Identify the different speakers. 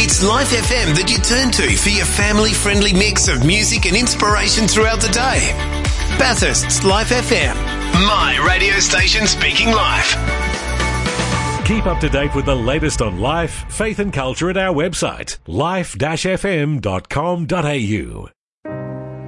Speaker 1: It's Life FM that you turn to for your family-friendly mix of music and inspiration throughout the day. Bathurst's Life FM, my radio station speaking life.
Speaker 2: Keep up to date with the latest on life, faith and culture at our website, life-fm.com.au.